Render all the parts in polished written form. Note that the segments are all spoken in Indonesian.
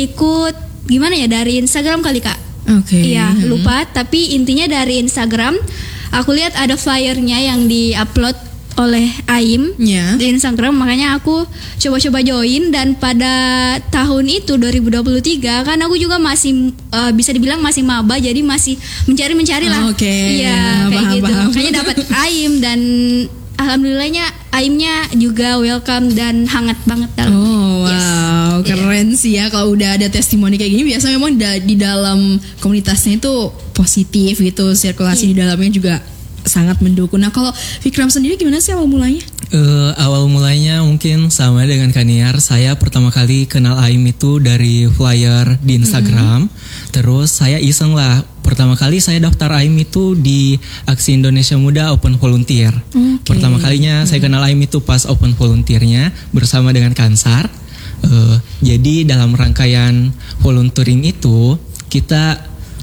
ikut gimana ya, dari Instagram kali Kak. Oke. Iya, lupa, tapi intinya dari Instagram aku lihat ada flyernya yang di-upload oleh AIM di Instagram, makanya aku coba-coba join. Dan pada tahun itu 2023 kan aku juga masih bisa dibilang masih maba, jadi masih mencari lah. Iya, kayak gitu. Makanya dapat AIM dan alhamdulillahnya AIM-nya juga welcome dan hangat banget dalam. Wow, keren sih ya kalau udah ada testimoni kayak gini. Biasanya memang di dalam komunitasnya itu positif gitu, sirkulasi di dalamnya juga sangat mendukung. Nah, kalau Vikram sendiri gimana sih awal mulanya? Awal mulanya mungkin sama dengan Kaniar. Saya pertama kali kenal AIM itu dari flyer di Instagram. Terus saya iseng lah. Pertama kali saya daftar AIM itu di Aksi Indonesia Muda Open Volunteer. Pertama kalinya saya kenal AIM itu pas Open Volunteernya bersama dengan Kansar. Jadi dalam rangkaian volunteering itu kita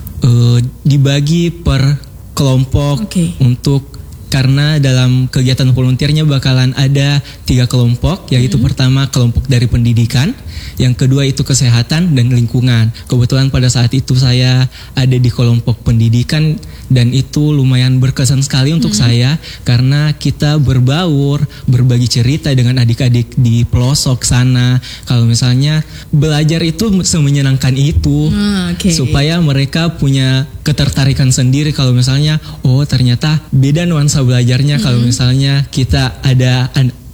dibagi per kelompok untuk, karena dalam kegiatan volunteernya bakalan ada 3 kelompok, yaitu pertama kelompok dari pendidikan, yang kedua itu kesehatan dan lingkungan. Kebetulan pada saat itu saya ada di kelompok pendidikan dan itu lumayan berkesan sekali untuk saya karena kita berbaur, berbagi cerita dengan adik-adik di pelosok sana. Kalau misalnya belajar itu semenyenangkan itu, supaya mereka punya ketertarikan sendiri. Kalau misalnya ternyata beda nuansa belajarnya kalau misalnya kita ada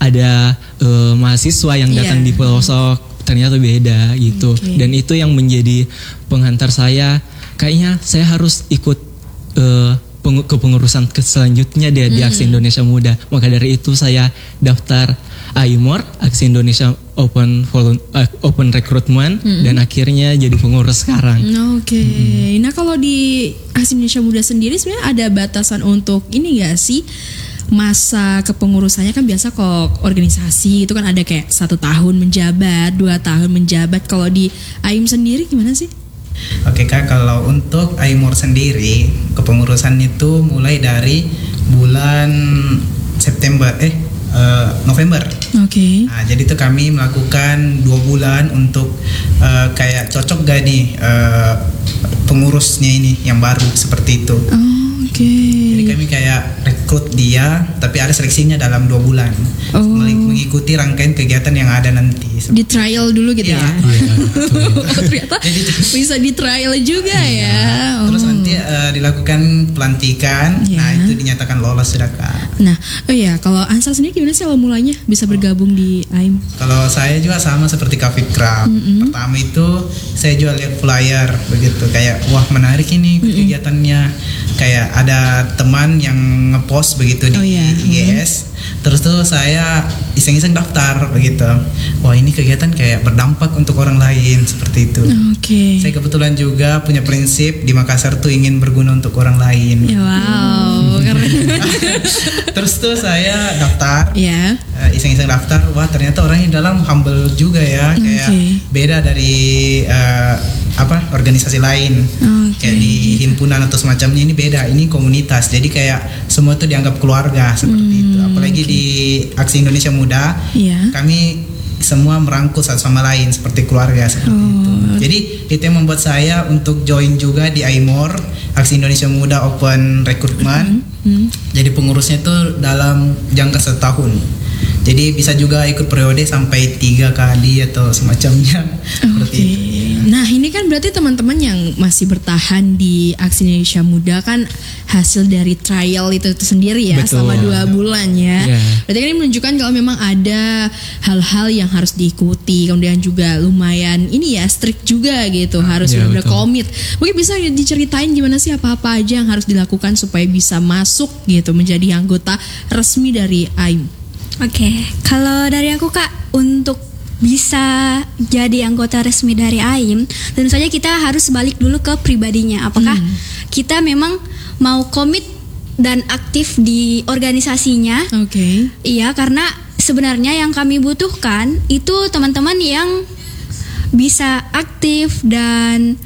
mahasiswa yang datang di pelosok, ternyata beda gitu. Dan itu yang menjadi penghantar saya, kayaknya saya harus ikut kepengurusan selanjutnya di Aksi Indonesia Muda. Maka dari itu saya daftar AIMOR, Aksi Indonesia Open Recruitment, dan akhirnya jadi pengurus sekarang. Nah, kalau di Aksi Indonesia Muda sendiri sebenarnya ada batasan untuk ini gak sih? Masa kepengurusannya kan biasa kalau organisasi itu kan ada kayak 1 tahun menjabat, 2 tahun menjabat. Kalau di AIM sendiri gimana sih? Oke Kak, kalau untuk AIMOR sendiri kepengurusan itu mulai dari bulan November. Nah, jadi itu kami melakukan 2 bulan untuk kayak cocok gak nih pengurusnya ini yang baru seperti itu. Jadi kami kayak rekrut dia, tapi ada seleksinya dalam 2 bulan, mengikuti rangkaian kegiatan yang ada nanti. Di trial dulu gitu ya. Ternyata bisa di trial juga ya. Terus nanti dilakukan pelantikan. Nah, itu dinyatakan lolos sudah Kak. Nah, kalau Ansar sendiri gimana sih awal mulanya bisa bergabung di AIM? Kalau saya juga sama seperti Kak Vikram. Pertama itu saya jual lihat flyer begitu, kayak wah menarik ini kegiatannya. Kayak ada teman yang ngepost begitu di IGS. Terus tuh saya iseng-iseng daftar begitu. Wah, ini kegiatan kayak berdampak untuk orang lain seperti itu. Saya kebetulan juga punya prinsip di Makassar tuh ingin berguna untuk orang lain. Wow, keren. Terus tuh saya daftar. Iseng-iseng daftar. Wah, ternyata orangnya dalam humble juga ya, kayak beda dari organisasi lain. Kayak di himpunan atau semacamnya, ini beda, ini komunitas. Jadi kayak semua itu dianggap keluarga seperti itu. Apalagi di Aksi Indonesia Muda, kami semua merangkul satu sama lain seperti keluarga seperti itu. Jadi itu yang membuat saya untuk join juga di AIMOR, Aksi Indonesia Muda Open Recruitment. Jadi pengurusnya itu dalam jangka 1 tahun. Jadi bisa juga ikut periode sampai 3 kali atau semacamnya. Seperti itu. Nah, ini kan berarti teman-teman yang masih bertahan di Aksi Indonesia Muda kan hasil dari trial itu sendiri ya. Betul. Selama 2 bulan ya. Berarti kan ini menunjukkan kalau memang ada hal-hal yang harus diikuti, kemudian juga lumayan ini ya strict juga gitu, harus benar-benar komit. Mungkin bisa diceritain gimana sih apa-apa aja yang harus dilakukan supaya bisa masuk gitu menjadi anggota resmi dari AIM. Kalau dari aku Kak, untuk bisa jadi anggota resmi dari AIM, tentu saja kita harus balik dulu ke pribadinya. Apakah kita memang mau komit dan aktif di organisasinya? Iya, karena sebenarnya yang kami butuhkan itu teman-teman yang bisa aktif dan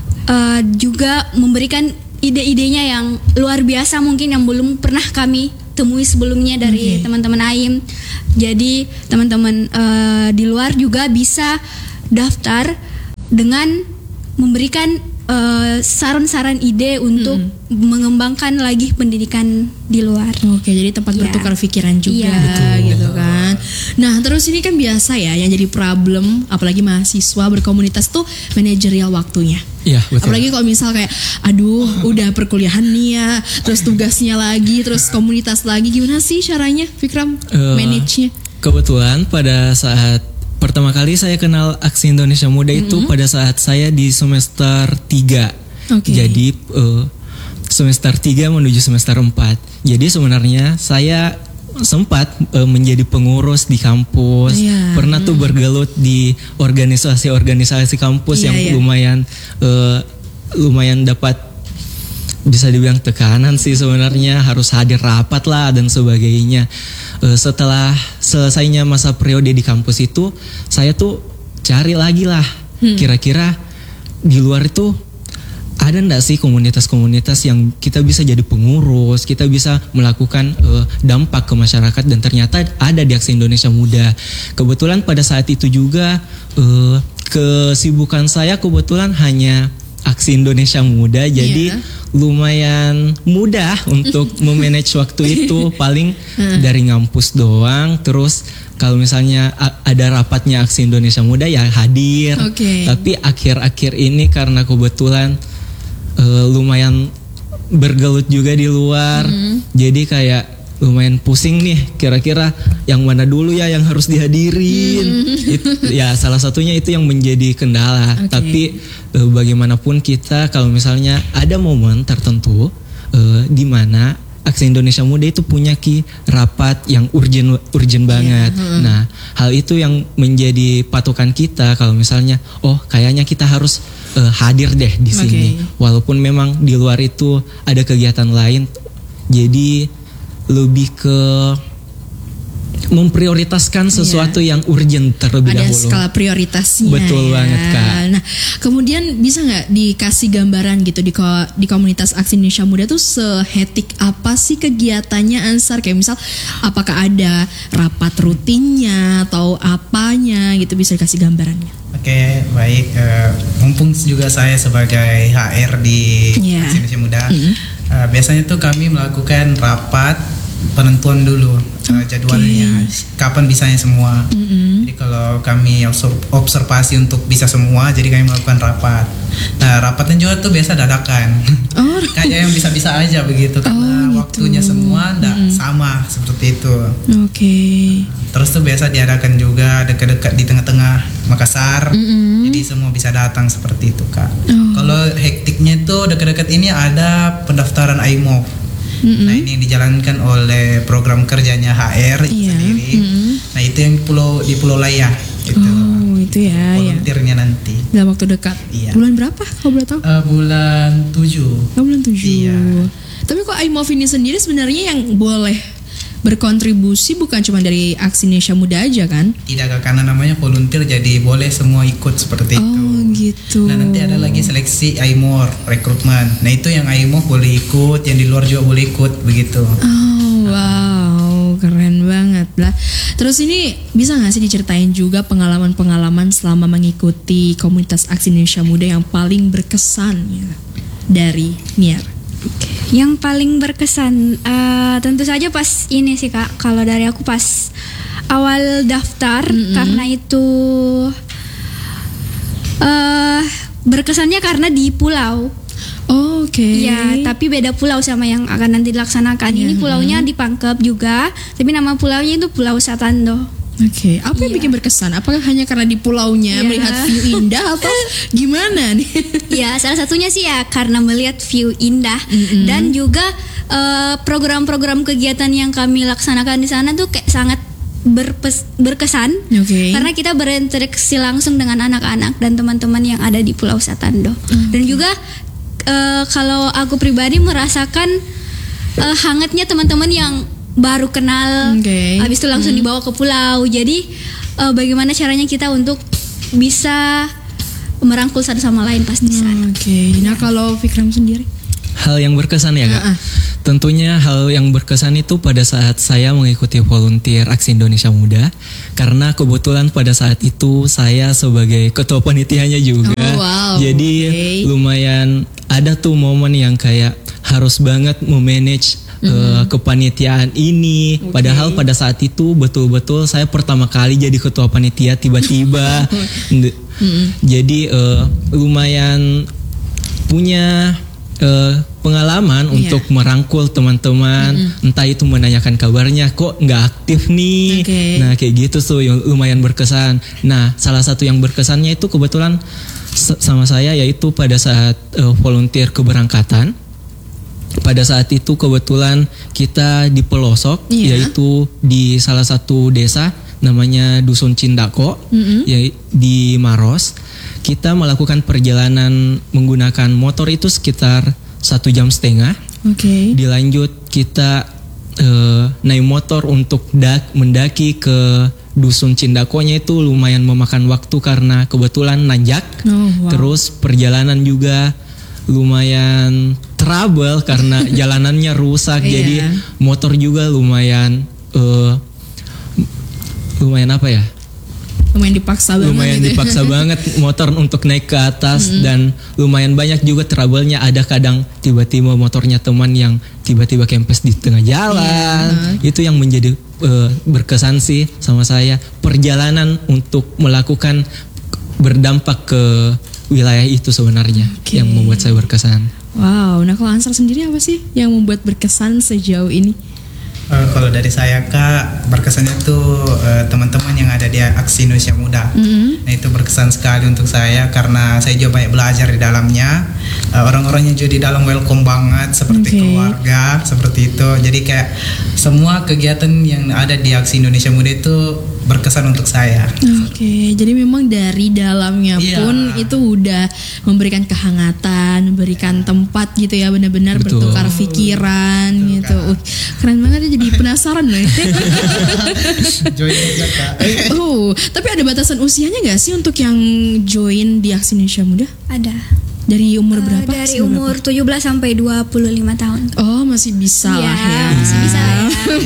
juga memberikan ide-idenya yang luar biasa, mungkin yang belum pernah kami temui sebelumnya dari teman-teman AIM. Jadi teman-teman di luar juga bisa daftar dengan memberikan saran-saran ide untuk mengembangkan lagi pendidikan di luar. Oke, jadi tempat bertukar pikiran juga, gitu kan. Nah, terus ini kan biasa ya, yang jadi problem, apalagi mahasiswa berkomunitas tuh manajerial waktunya. Iya, betul. Apalagi kalau misal kayak, aduh, udah perkuliahan nih ya, terus tugasnya lagi, terus komunitas lagi, gimana sih caranya, Fikram, manage-nya? Kebetulan pada saat pertama kali saya kenal Aksi Indonesia Muda itu pada saat saya di semester 3. Jadi semester 3 menuju semester 4. Jadi sebenarnya saya sempat menjadi pengurus di kampus. Pernah tuh bergelut di organisasi kampus yang lumayan dapat, bisa dibilang tekanan sih sebenarnya, harus hadir rapat lah dan sebagainya. Setelah selesainya masa periode di kampus itu, saya tuh cari lagi lah, kira-kira di luar itu ada nggak sih komunitas-komunitas yang kita bisa jadi pengurus, kita bisa melakukan dampak ke masyarakat, dan ternyata ada di Aksi Indonesia Muda. Kebetulan pada saat itu juga kesibukan saya kebetulan hanya Aksi Indonesia Muda, jadi lumayan mudah untuk memanage waktu itu. Paling dari ngampus doang, terus kalau misalnya ada rapatnya Aksi Indonesia Muda ya hadir. Tapi akhir-akhir ini karena kebetulan lumayan bergelut juga di luar, jadi kayak lumayan pusing nih, kira-kira yang mana dulu ya yang harus dihadirin. Ya salah satunya itu yang menjadi kendala. Tapi bagaimanapun kita kalau misalnya ada momen tertentu di mana Aksi Indonesia Muda itu punya rapat yang urgent banget. Nah, hal itu yang menjadi patokan kita kalau misalnya kayaknya kita harus hadir deh di sini. Walaupun memang di luar itu ada kegiatan lain. Jadi lebih ke memprioritaskan sesuatu yang urgent terlebih dahulu. Ada skala prioritasnya. Betul banget, Kak. Nah, kemudian bisa nggak dikasih gambaran gitu di komunitas Aksi Indonesia Muda tuh sehetik apa sih kegiatannya, Ansar? Kayak misal apakah ada rapat rutinnya atau apanya gitu, bisa dikasih gambarannya? Oke, baik. Mumpung juga saya sebagai HR di Aksi Indonesia Muda, biasanya tuh kami melakukan rapat penentuan dulu jadwalnya, kapan bisanya semua. Jadi kalau kami observasi untuk bisa semua, jadi kami melakukan rapat. Nah, rapatnya juga tuh biasa dadakan. Kayak yang bisa-bisa aja begitu, karena waktunya semua enggak sama seperti itu. Terus tuh biasa diadakan juga dekat-dekat di tengah-tengah Makassar. Jadi semua bisa datang seperti itu, Kak. Kalau hektiknya tuh dekat-dekat ini ada pendaftaran AIMOF. Nah, ini yang dijalankan oleh program kerjanya HR sendiri. Nah, itu yang di Pulau Laya gitu. Itu ya. Volunteernya nanti dalam waktu dekat. Bulan berapa kalau boleh tahu? Bulan 7. Bulan 7. Tapi kok AIMOF ini sendiri sebenarnya yang boleh berkontribusi bukan cuma dari Aksi Indonesia Muda aja kan? Tidak, karena namanya volunteer, jadi boleh semua ikut seperti itu. Gitu. Nah, nanti ada lagi seleksi AIMOR, rekrutmen. Nah, itu yang AIMOR boleh ikut, yang di luar juga boleh ikut, begitu. Wow, keren banget lah. Terus ini bisa nggak sih diceritain juga pengalaman-pengalaman selama mengikuti komunitas Aksi Indonesia Muda yang paling berkesan ya, dari Niar? Yang paling berkesan tentu saja pas ini sih, Kak. Kalau dari aku pas awal daftar, karena itu berkesannya karena di pulau. Ya, tapi beda pulau sama yang akan nanti dilaksanakan. Ini pulaunya di Pangkep juga, tapi nama pulaunya itu Pulau Satando. Apa yang bikin berkesan? Apakah hanya karena di pulaunya melihat view indah atau gimana nih? Ya, salah satunya sih ya karena melihat view indah, dan juga program-program kegiatan yang kami laksanakan di sana tuh kayak sangat berkesan, karena kita berinteraksi langsung dengan anak-anak dan teman-teman yang ada di Pulau Satando. Dan juga kalau aku pribadi merasakan hangatnya teman-teman yang baru kenal, habis itu langsung dibawa ke pulau. Jadi bagaimana caranya kita untuk bisa merangkul satu sama lain pas di sana. Nah, kalau Fikram sendiri? Hal yang berkesan ya, Kak. Tentunya hal yang berkesan itu pada saat saya mengikuti volunteer Aksi Indonesia Muda, karena kebetulan pada saat itu saya sebagai ketua panitianya juga. Jadi lumayan ada tuh momen yang kayak harus banget memanage kepanitiaan ini. Padahal pada saat itu betul-betul saya pertama kali jadi ketua panitia tiba-tiba. Jadi lumayan punya pengalaman untuk merangkul teman-teman, entah itu menanyakan kabarnya, kok nggak aktif nih. Nah kayak gitu tuh yang lumayan berkesan. Nah salah satu yang berkesannya itu kebetulan sama saya, yaitu pada saat volunteer keberangkatan. Pada saat itu kebetulan kita di pelosok, yaitu di salah satu desa namanya Dusun Cindako, di Maros. Kita melakukan perjalanan menggunakan motor itu sekitar 1,5 jam. Dilanjut kita naik motor untuk mendaki ke Dusun Cindakonya, itu lumayan memakan waktu karena kebetulan nanjak. Terus perjalanan juga lumayan trouble karena jalanannya rusak. Jadi motor juga lumayan apa ya? Lumayan dipaksa banget motor untuk naik ke atas, dan lumayan banyak juga trouble-nya. Ada kadang tiba-tiba motornya teman yang tiba-tiba kempes di tengah jalan. Itu yang menjadi berkesan sih sama saya. Perjalanan untuk melakukan berdampak ke wilayah itu sebenarnya yang membuat saya berkesan. Wow, nah kalau Ansar sendiri apa sih yang membuat berkesan sejauh ini? Kalau dari saya Kak, berkesannya tuh teman-teman yang ada di Aksi Indonesia Muda. Nah itu berkesan sekali untuk saya karena saya juga banyak belajar di dalamnya. Orang-orangnya juga di dalam welcome banget, seperti keluarga, seperti itu. Jadi kayak semua kegiatan yang ada di Aksi Indonesia Muda itu berkesan untuk saya. Jadi memang dari dalamnya pun itu udah memberikan kehangatan, memberikan tempat gitu ya, benar-benar bertukar pikiran gitu. Keren banget ya, jadi penasaran loh. Join aja Kak. Tapi ada batasan usianya nggak sih untuk yang join di Aksi Indonesia Muda? Ada. Dari umur berapa? Dari umur 17 sampai 25 tahun. Oh, masih bisa lah ya. Masih bisa ya.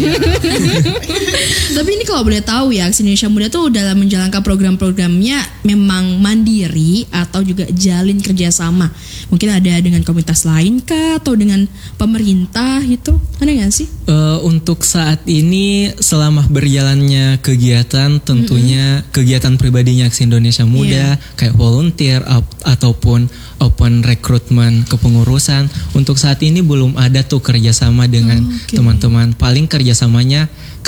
Tapi ini kalau boleh tahu ya, Aksi Indonesia Muda tuh dalam menjalankan program-programnya memang mandiri atau juga jalin kerjasama? Mungkin ada dengan komunitas lain kah, atau dengan pemerintah gitu? Ada nggak sih? Untuk saat ini selama berjalannya kegiatan, tentunya kegiatan pribadinya Aksi Indonesia Muda kayak volunteer ataupun open recruitment kepengurusan, untuk saat ini belum ada tuh kerjasama dengan teman-teman. Paling kerjasamanya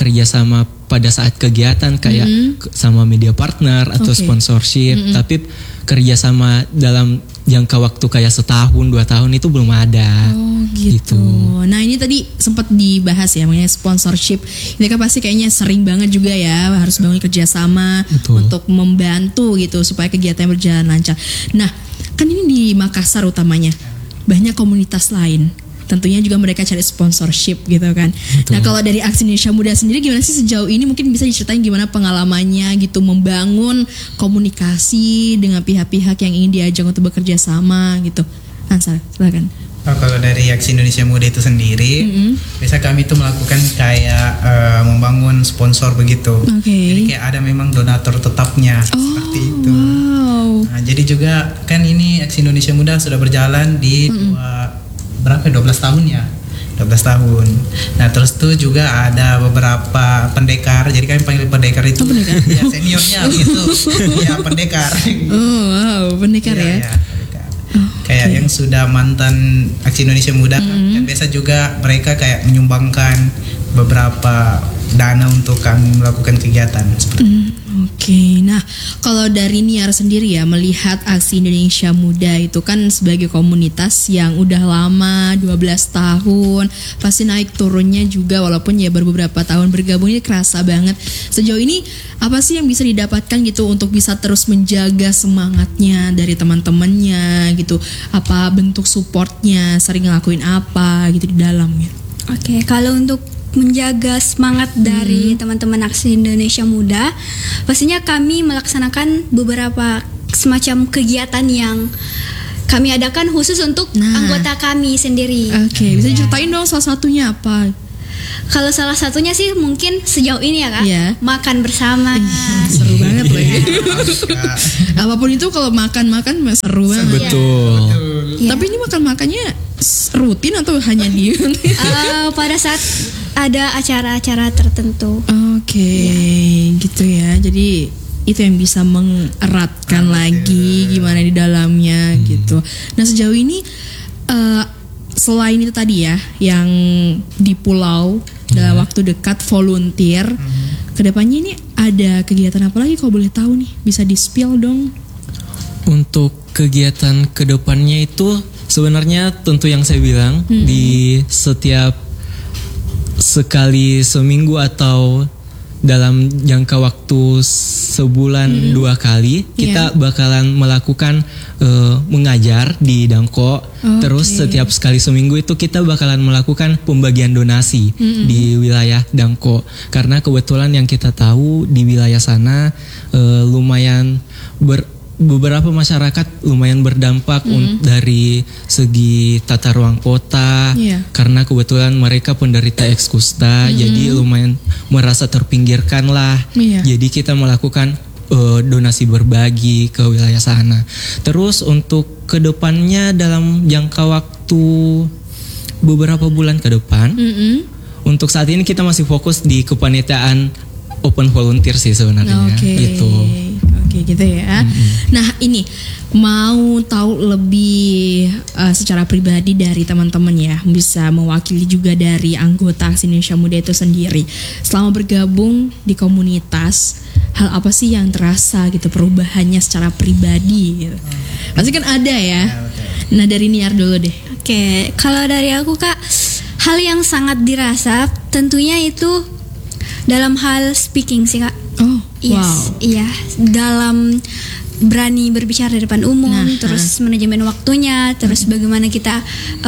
pada saat kegiatan kayak sama media partner atau sponsorship, tapi kerjasama dalam jangka waktu kayak setahun 2 tahun itu belum ada. Gitu. Nah ini tadi sempat dibahas ya mengenai sponsorship. Ini kan pasti kayaknya sering banget juga ya, harus bangun kerjasama untuk membantu gitu supaya kegiatan berjalan lancar. Nah kan ini di Makassar utamanya banyak komunitas lain. Tentunya juga mereka cari sponsorship gitu kan. Nah kalau dari Aksi Indonesia Muda sendiri gimana sih sejauh ini? Mungkin bisa diceritain gimana pengalamannya gitu membangun komunikasi dengan pihak-pihak yang ingin diajak untuk bekerja sama gitu. Ansar, silakan. Kalau dari Aksi Indonesia Muda itu sendiri, biasa kami itu melakukan kayak membangun sponsor begitu. Jadi kayak ada memang donatur tetapnya seperti itu. Nah, jadi juga kan ini Aksi Indonesia Muda sudah berjalan di 12 tahun ya. 12 tahun. Nah terus tuh juga ada beberapa pendekar. Jadi kami panggil pendekar itu ya seniornya gitu. Ya pendekar. Pendekar ya. Kayak yang sudah mantan Aksi Indonesia Muda kan biasa juga mereka kayak menyumbangkan beberapa dana untuk kami melakukan kegiatan seperti Nah kalau dari Niar sendiri ya, melihat Aksi Indonesia Muda itu kan sebagai komunitas yang udah lama 12 tahun, pasti naik turunnya juga walaupun ya baru beberapa tahun bergabung, ini kerasa banget. Sejauh ini apa sih yang bisa didapatkan gitu untuk bisa terus menjaga semangatnya dari teman-temannya gitu? Apa bentuk supportnya, sering ngelakuin apa gitu di dalamnya? Kalau untuk menjaga semangat dari teman-teman Aksi Indonesia Muda, pastinya kami melaksanakan beberapa semacam kegiatan yang kami adakan khusus untuk anggota kami sendiri. Oke, bisa ceritain dong salah satunya apa? Kalau salah satunya sih mungkin sejauh ini ya Kak, makan bersama. Seru banget loh ya. Apapun itu kalau makan-makan seru banget. Betul. Tapi ini makan-makannya rutin atau hanya di pada saat ada acara-acara tertentu. Oke, gitu ya. Jadi itu yang bisa mengeratkan lagi gimana di dalamnya gitu. Nah sejauh ini selain itu tadi ya yang di pulau dalam waktu dekat volunteer, kedepannya ini ada kegiatan apa lagi kalau boleh tahu nih, bisa di spill dong. Untuk kegiatan kedepannya itu sebenarnya tentu yang saya bilang di setiap sekali seminggu atau dalam jangka waktu sebulan 2 kali kita bakalan melakukan mengajar di Dangko. Terus setiap sekali seminggu itu kita bakalan melakukan pembagian donasi di wilayah Dangko, karena kebetulan yang kita tahu di wilayah sana lumayan beberapa masyarakat lumayan berdampak dari segi tata ruang kota, karena kebetulan mereka penderita ekskusta, jadi lumayan merasa terpinggirkan lah. Jadi kita melakukan donasi berbagi ke wilayah sana. Terus untuk kedepannya dalam jangka waktu beberapa bulan ke depan, untuk saat ini kita masih fokus di kepanitiaan open volunteer sih sebenarnya. Gitu. Gitu ya. Nah ini mau tahu lebih secara pribadi dari teman-teman ya, bisa mewakili juga dari anggota Aksi Indonesia Muda itu sendiri. Selama bergabung di komunitas, hal apa sih yang terasa gitu perubahannya secara pribadi gitu? Pasti kan ada ya. Nah dari Niar dulu deh. Oke, kalau dari aku Kak, hal yang sangat dirasa tentunya itu dalam hal speaking sih Kak. Oh, iya, dalam berani berbicara di depan umum, terus manajemen waktunya, terus bagaimana kita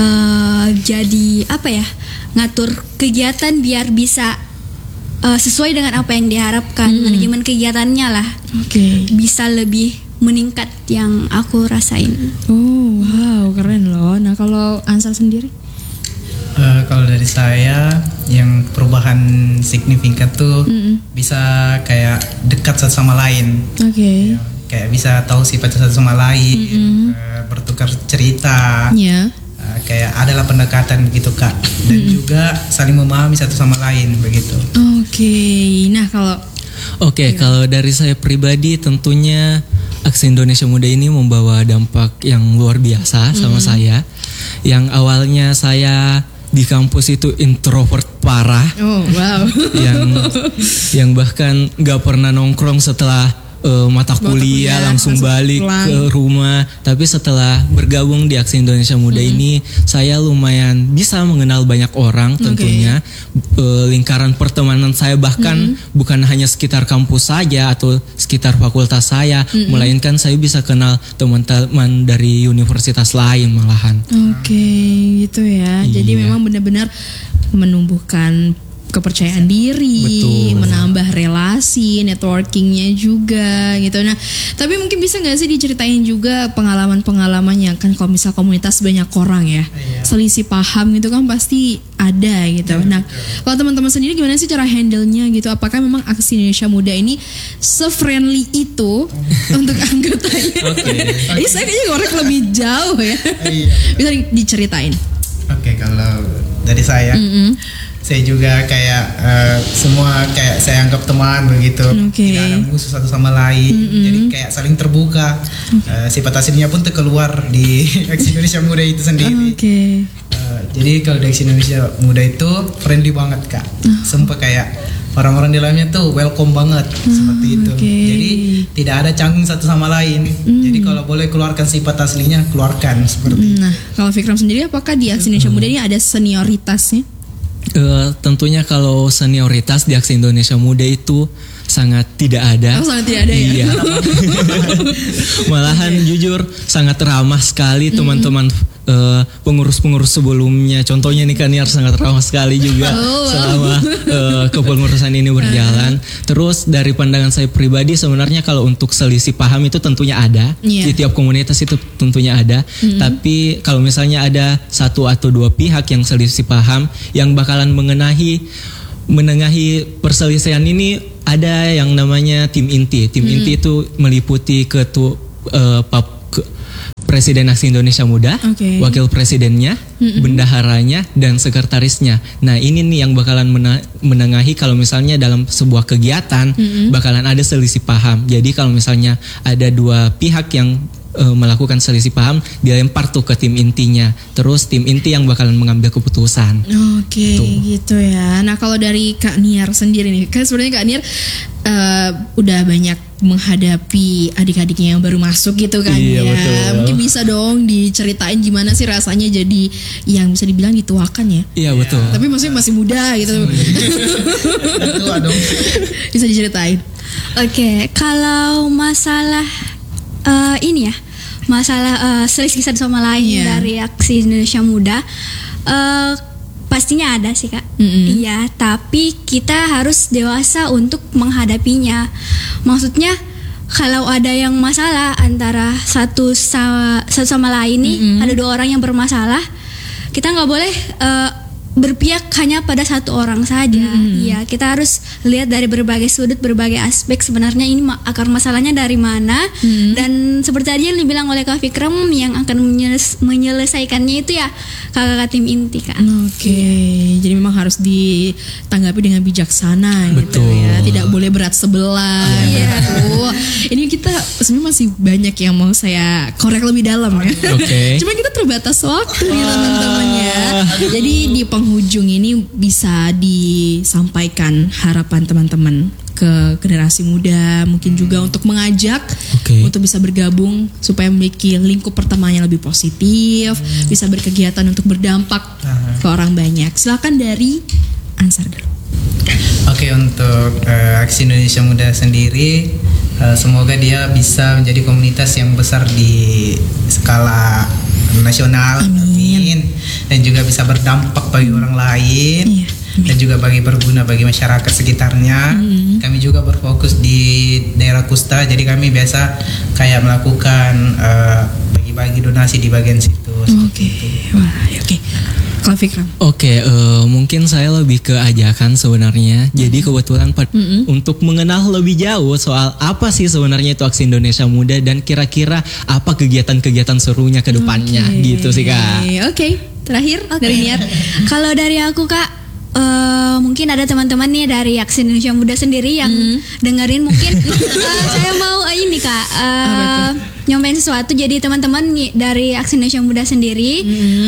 jadi apa ya, ngatur kegiatan biar bisa sesuai dengan apa yang diharapkan, manajemen kegiatannya lah, bisa lebih meningkat yang aku rasain. Oh wow, keren loh. Nah kalau Ansar sendiri? Kalau dari saya yang perubahan signifikan tuh bisa kayak dekat satu sama lain. Ya, kayak bisa tahu sifat satu sama lain, bertukar cerita. Kayak adalah pendekatan begitu Kak, dan juga saling memahami satu sama lain begitu. Nah kalau kalau dari saya pribadi tentunya Aksi Indonesia Muda ini membawa dampak yang luar biasa sama saya. Yang awalnya saya di kampus itu introvert parah, yang bahkan gak pernah nongkrong setelah mata kuliah, langsung balik ke rumah. Tapi setelah bergabung di Aksi Indonesia Muda ini, saya lumayan bisa mengenal banyak orang tentunya. Lingkaran pertemanan saya bahkan bukan hanya sekitar kampus saja atau sekitar fakultas saya, melainkan saya bisa kenal teman-teman dari universitas lain malahan. Gitu ya. Jadi memang benar-benar menumbuhkan kepercayaan diri, menambah relasi, networkingnya juga gitu. Nah, tapi mungkin bisa nggak sih diceritain juga pengalaman-pengalamannya, kan kalau misal komunitas banyak orang ya, selisih paham gitu kan pasti ada gitu. Nah, kalau teman-teman sendiri gimana sih cara handle-nya gitu? Apakah memang Aksi Indonesia Muda ini se-friendly itu untuk anggotanya? Ini saya kayaknya ngorek lebih jauh ya. Bisa diceritain? Kalau dari saya. Saya juga kayak semua kayak saya anggap teman begitu, tidak ada musuh satu sama lain, jadi kayak saling terbuka. Sifat aslinya pun terkeluar di Aksi Indonesia Muda itu sendiri. Jadi kalau di Aksi Indonesia Muda itu friendly banget Kak, sumpah kayak orang-orang di dalamnya tuh welcome banget seperti itu. Jadi tidak ada canggung satu sama lain. Jadi kalau boleh keluarkan sifat aslinya, keluarkan seperti itu. Nah kalau Fikram sendiri, apakah di Aksi Indonesia Muda ini ada senioritasnya? Tentunya kalau senioritas di Aksi Indonesia Muda itu sangat tidak ada. Sangat tidak ada ya. Malahan jujur sangat ramah sekali teman-teman pengurus-pengurus sebelumnya. Contohnya nih Kaniar sangat ramah sekali juga selama kepengurusan ini berjalan. Terus dari pandangan saya pribadi sebenarnya kalau untuk selisih paham itu tentunya ada. Di tiap komunitas itu tentunya ada. Tapi kalau misalnya ada satu atau dua pihak yang selisih paham yang bakalan menengahi perselisihan ini, ada yang namanya tim inti. Tim inti itu meliputi ketua Presiden Aksi Indonesia Muda, wakil presidennya, bendaharanya, dan sekretarisnya. Nah ini nih yang bakalan menengahi kalau misalnya dalam sebuah kegiatan bakalan ada selisih paham. Jadi kalau misalnya ada dua pihak yang melakukan selisih paham, dilempar tuh ke tim intinya. Terus tim inti yang bakalan mengambil keputusan. Gitu ya. Nah kalau dari Kak Niar sendiri nih, kan sebenarnya Kak Niar udah banyak menghadapi adik-adiknya yang baru masuk gitu kan ya. Betul. Mungkin bisa dong diceritain gimana sih rasanya jadi yang bisa dibilang dituakan ya. Iya betul. Tapi maksudnya masih muda gitu. Bisa diceritain. Kalau masalah ini ya, masalah selisih satu sama lain dari Aksi Indonesia Muda, pastinya ada sih Kak. Iya, tapi kita harus dewasa untuk menghadapinya. Maksudnya kalau ada yang masalah antara satu sama lain nih, ada dua orang yang bermasalah, kita nggak boleh berpihak hanya pada satu orang saja. Ya, kita harus lihat dari berbagai sudut, berbagai aspek sebenarnya ini akar masalahnya dari mana. Dan seperti tadi yang dibilang oleh Kak Fikram, yang akan menyelesaikannya itu ya kakak tim inti Kak. Jadi memang harus ditanggapi dengan bijaksana. Betul. Gitu ya. Tidak boleh berat sebelah. Ini kita sebenarnya masih banyak yang mau saya korek lebih dalam ya. Cuma kita terbatas waktu nih teman-teman ya. Jadi di penghujung ini bisa disampaikan harapan teman-teman ke generasi muda, mungkin juga untuk mengajak untuk bisa bergabung supaya memiliki lingkup pertemanan yang lebih positif, bisa berkegiatan untuk berdampak ke orang banyak. Silakan dari Ansar dulu. Untuk Aksi Indonesia Muda sendiri, semoga dia bisa menjadi komunitas yang besar di skala nasional. Amin. Dan juga bisa berdampak bagi orang lain. Dan juga berguna bagi masyarakat sekitarnya. Kami juga berfokus di daerah Kusta, jadi kami biasa kayak melakukan bagi-bagi donasi di bagian situ. Mungkin saya lebih ke ajakan sebenarnya. Jadi kebetulan untuk mengenal lebih jauh soal apa sih sebenarnya itu Aksi Indonesia Muda dan kira-kira apa kegiatan-kegiatan serunya ke depannya gitu sih Kak. Terakhir dari Niar. Kalau dari aku Kak, mungkin ada teman-teman nih dari Aksi Indonesia Muda sendiri yang dengerin mungkin saya mau ini Kak nyampein sesuatu. Jadi teman-teman dari Aksi Indonesia Muda sendiri,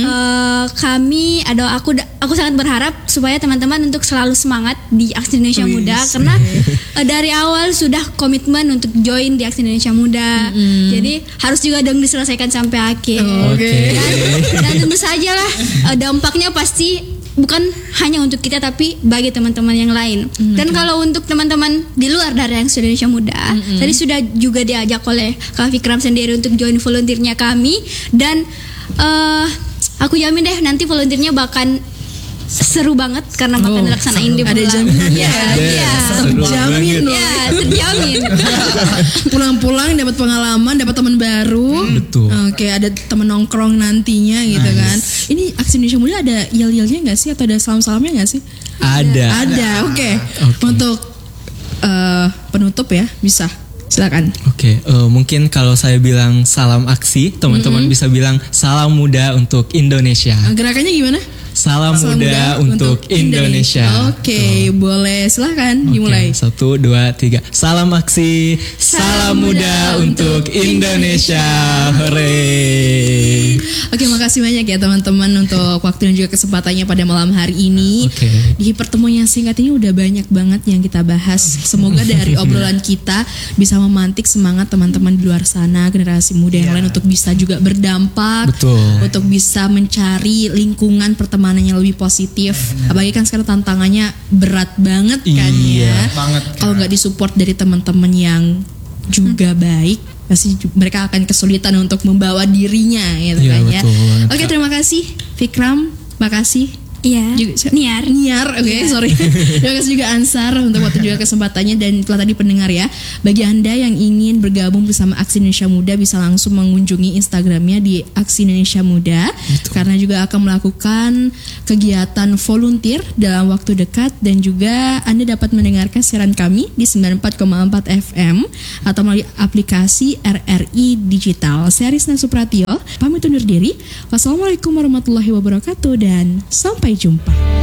aku sangat berharap supaya teman-teman untuk selalu semangat di Aksi Indonesia Muda karena dari awal sudah komitmen untuk join di Aksi Indonesia Muda. Jadi harus juga dong diselesaikan sampai akhir. Dan tentu saja lah dampaknya pasti bukan hanya untuk kita tapi bagi teman-teman yang lain. Dan kalau untuk teman-teman di luar dari Aksi Indonesia Muda, tadi sudah juga diajak oleh Kak Fikram sendiri untuk join volunteernya kami, dan aku jamin deh nanti volunteernya bakal seru banget karena bakal dilaksanain di bulan. Ada jaminan ya. Terjamin. Pulang-pulang dapat pengalaman, dapat teman baru. Betul. Ada teman nongkrong nantinya gitu kan. Ini Aksi Indonesia Muda ada yel-yelnya nggak sih atau ada salam-salamnya nggak sih? Ada. Untuk penutup ya bisa. Silakan. Mungkin kalau saya bilang salam aksi, teman-teman bisa bilang salam muda untuk Indonesia. Gerakannya gimana? Salam muda untuk Indonesia. Boleh silakan dimulai. 1, 2, 3. Salam aksi, salam muda untuk Indonesia. Hore. Makasih banyak ya teman-teman untuk waktu dan juga kesempatannya pada malam hari ini. Di pertemuan yang singkat ini udah banyak banget yang kita bahas. Semoga dari obrolan kita bisa memantik semangat teman-teman di luar sana, generasi muda yang lain untuk bisa juga berdampak, untuk bisa mencari lingkungan pertemanan yang lebih positif. Apalagi kan sekarang tantangannya berat banget kan ya. Kalau nggak disupport dari teman-teman yang juga baik, pasti mereka akan kesulitan untuk membawa dirinya gitu kan ya. Oke, terima kasih Fikram, makasih. Iya. Niar, oke, sorry. Terima kasih juga Ansar untuk waktu juga kesempatannya, dan itulah tadi pendengar ya. Bagi Anda yang ingin bergabung bersama Aksi Indonesia Muda bisa langsung mengunjungi Instagramnya di Aksi Indonesia Muda. Betul. Karena juga akan melakukan kegiatan volunteer dalam waktu dekat, dan juga Anda dapat mendengarkan siaran kami di 94,4 FM atau melalui aplikasi RRI Digital. Saya Risna Supratio, pamit undur diri. Wassalamualaikum warahmatullahi wabarakatuh dan sampai jumpa.